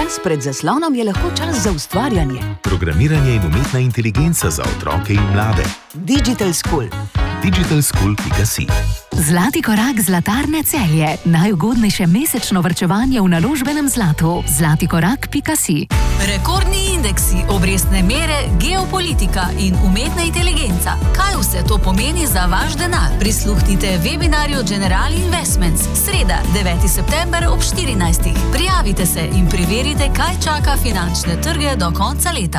Čas pred zaslonom je lahko čas za ustvarjanje. Programiranje in umetna inteligenca za otroke in mlade. Digital School. Digitalschool.si. Zlati korak Zlatarne Celje. Najugodnejše mesečno varčevanje v naložbenem zlatu. Zlatikorak.si. Rekordni indeksi, obrestne mere, geopolitika in umetna inteligenca. Kaj vse to pomeni za vaš denar? Prisluhnite webinarju General Investments. Sreda, 9. september ob 14. Prijavite se in preverite, kaj čaka finančne trge do konca leta.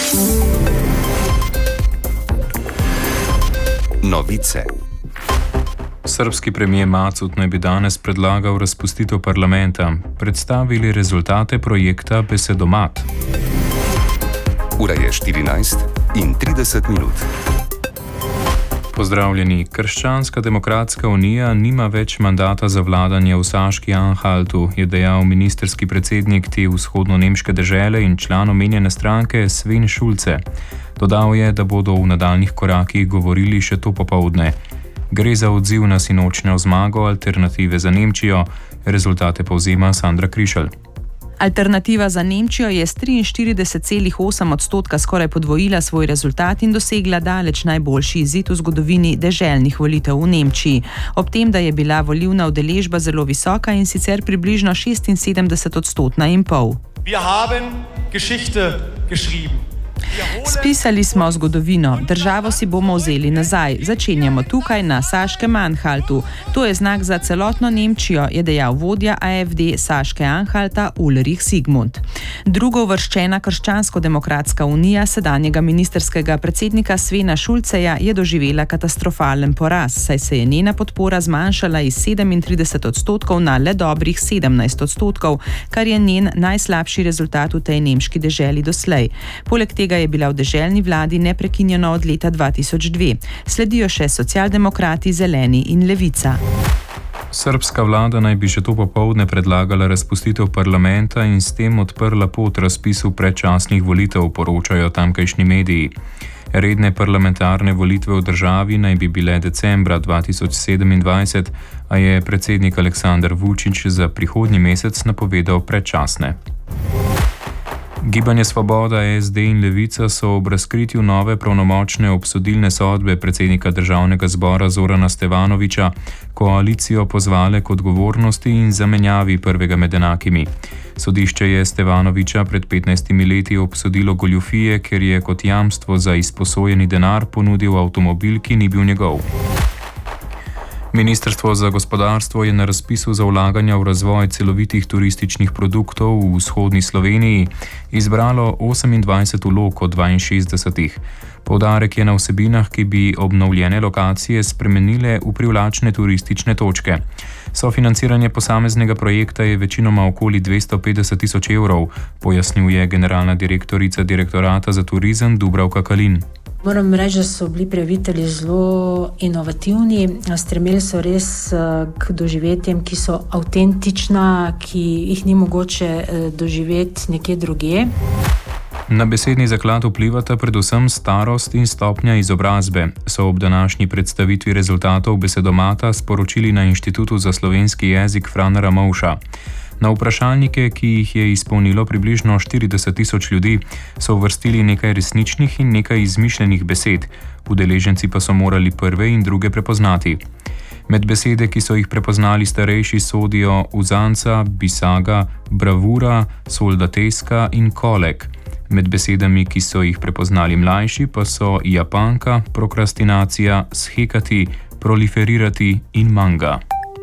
Novice. Srbski premijer Macut naj bi danes predlagal razpustitev parlamenta. Predstavili rezultate projekta Besedomat. Ura je 14:30. Pozdravljeni. Krščanska demokratska unija nima več mandata za vladanje v Saški-Anhaltu, je dejal ministerski predsednik te vzhodno-nemške dežele in član omenjene stranke Sven Schulze. Dodal je, da bodo v nadaljnjih korakih govorili še to popoldne. Gre za odziv na sinočnjo zmago Alternative za Nemčijo. Rezultate povzema Sandra Krišelj. Alternativa za Nemčijo je s 43,8% skoraj podvojila svoj rezultat in dosegla daleč najboljši izid v zgodovini deželnih volitev v Nemčiji. Ob tem, da je bila volilna udeležba zelo visoka in sicer približno 76,5%. Wir haben Geschichte geschrieben. Spisali smo zgodovino, državo si bomo vzeli nazaj. Začenjamo tukaj na Saškem Anhaltu. To je znak za celotno Nemčijo, je dejal vodja AfD Saške Anhalta Ulrich Sigmund. Drugouvrščena Krščansko-demokratska unija sedanjega ministerskega predsednika Svena Šulceja je doživela katastrofalen poraz, saj se je njena podpora zmanjšala iz 37% na le dobrih 17%, kar je njen najslabši rezultat v tej nemški deželi doslej. Poleg tega je bila v deželni vladi neprekinjeno od leta 2002. Sledijo še socialdemokrati, zeleni in levica. Srbska vlada naj bi še to popoldne predlagala razpustitev parlamenta in s tem odprla pot razpisu predčasnih volitev, poročajo tamkajšnji mediji. Redne parlamentarne volitve v državi naj bi bile decembra 2027, a je predsednik Aleksandar Vučić za prihodnji mesec napovedal predčasne. Gibanje Svoboda, SD in Levica so ob razkritju nove pravnomočne obsodilne sodbe predsednika državnega zbora Zorana Stevanovića koalicijo pozvale k odgovornosti in zamenjavi prvega med enakimi. Sodišče je Stevanovića pred 15 leti obsodilo goljufije, ker je kot jamstvo za izposojeni denar ponudil avtomobil, ki ni bil njegov. Ministrstvo za gospodarstvo je na razpisu za vlaganja v razvoj celovitih turističnih produktov v vzhodni Sloveniji izbralo 28 vlog od 62. Poudarek je na vsebinah, ki bi obnovljene lokacije spremenile v privlačne turistične točke. Sofinanciranje posameznega projekta je večinoma okoli 250 tisoč evrov, pojasnjuje generalna direktorica Direktorata za turizem Dubravka Kalin. Moram reči, da so bili prijavitelji zelo inovativni, stremeli so res k doživetjem, ki so avtentična, ki jih ni mogoče doživeti nekje drugje. Na besedni zaklad vplivata predvsem starost in stopnja izobrazbe, so ob današnji predstavitvi rezultatov Besedomata sporočili na Inštitutu za slovenski jezik Frana Ramovša. Na vprašalnike, ki jih je izpolnilo približno 40 tisoč ljudi, so uvrstili nekaj resničnih in nekaj izmišljenih besed, udeleženci pa so morali prve in druge prepoznati. Med besede, ki so jih prepoznali starejši, sodijo uzanca, bisaga, bravura, soldateska in kolek. Med besedami, ki so jih prepoznali mlajši, pa so japanka, prokrastinacija, shekati, proliferirati in manga.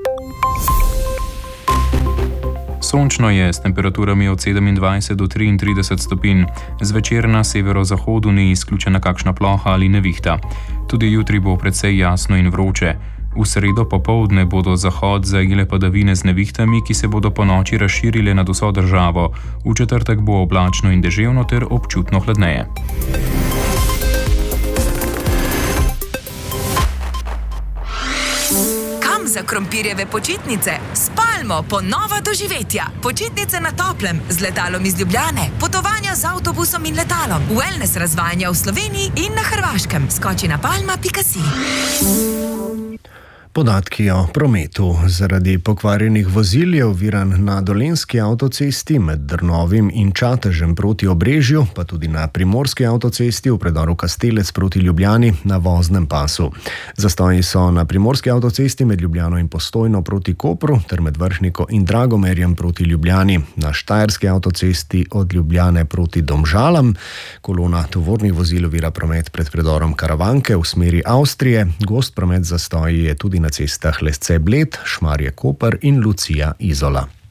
Sončno je s temperaturami od 27 do 33 stopinj. Zvečer na severozahodu ni izključena kakšna ploha ali nevihta. Tudi jutri bo precej jasno in vroče. V sredo popoldne bodo zahod zajele padavine z nevihtami, ki se bodo ponoči razširile nad vso državo. V četrtek bo oblačno in deževno ter občutno hladneje. Za krompirjeve počitnice, spalmo po nova doživetja, počitnice na toplem, z letalom iz Ljubljane, potovanja z avtobusom in letalom, wellness razvajanja v Sloveniji in na Hrvaškem. Skoči na palma.si. Podatki o prometu. Zaradi pokvarjenih vozil je oviran na Dolenjski avtocesti med Drnovim in Čatežem proti Obrežju, pa tudi na Primorski avtocesti v predoru Kastelec proti Ljubljani na voznem pasu. Zastoji so na Primorski avtocesti med Ljubljano in Postojno proti Kopru ter med Vrhniko in Dragomerjem proti Ljubljani. Na Štajerski avtocesti od Ljubljane proti Domžalam. Kolona tovornih vozil ovira promet pred predorom Karavanke v smeri Avstrije. Gost promet zastoji je tudi na cestah Lesce Bled, Šmarje Koper in Lucija Izola.